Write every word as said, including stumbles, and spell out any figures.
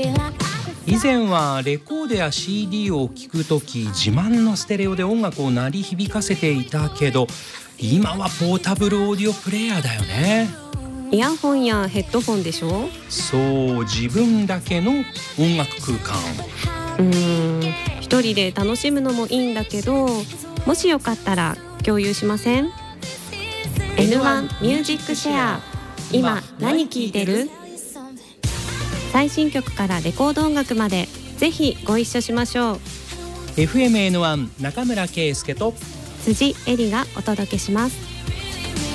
以前はレコードや シーディー を聴くとき自慢のステレオで音楽を鳴り響かせていたけど、今はポータブルオーディオプレイヤーだよね。 イヤホンやヘッドホンでしょ。 そう、自分だけの音楽空間。 うーん、一人で楽しむのもいいんだけど、もしよかったら共有しません？ エヌワン ミュージックシェア。今何聴いてる？最新曲からレコード音楽までぜひご一緒しましょう。 エフエムエヌワン 中村圭介と辻恵里がお届けします。